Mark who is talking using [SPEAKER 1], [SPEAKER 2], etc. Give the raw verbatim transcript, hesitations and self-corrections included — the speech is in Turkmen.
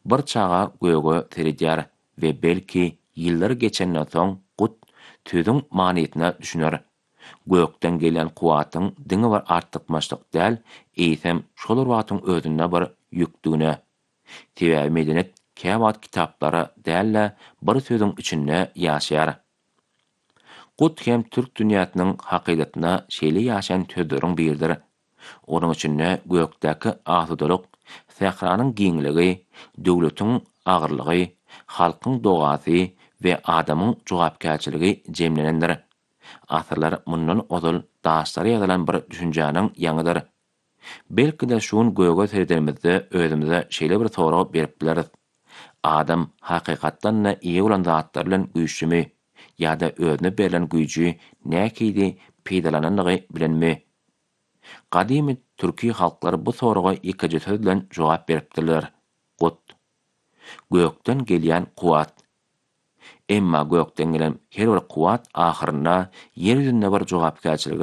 [SPEAKER 1] bir çağa göge teredýär we belki ýyllar geçenden soň gut tüdüň manyýetyna düşünür. Gökden gelen kuwatyň diňe bir artykmaçlyk däl, eýsem şol watyň özüne bir ýükdügine. Tebäbi medenet käwat kitaplara däl bir sözüň içinde ýaşaýar. Gut hem türk dünýäsiniň hakykatyna şeýle ýaşaýan tödörüň biridir. Onuň içinde gökdäki asudalyk, sähranyň giňligi, döwletiň agyrlygy, halkyň dogasy we adamyň jogapkärçiligi jemlenendir. Asyrlar mundan ozal daşlara ýazylan bir düşünjäniň ýangydyr. Belki de şuň göge seredimizde özümize şeýle bir sorag berip bileriz. Adam hakykatdan-da iyi bolan zatlar bilen güýçlimi ýa-da özüne berilen güýji näkidi peýdalananlygy bilenmi? Gadymy türki halklary bu soraga iki söz bilen jogap beripdirler. Gut. Gökden gelýän kuwat. Emma gökden gelen her bir kuwat ahyrynda ýer ýüzünde bir jogapkärçiligi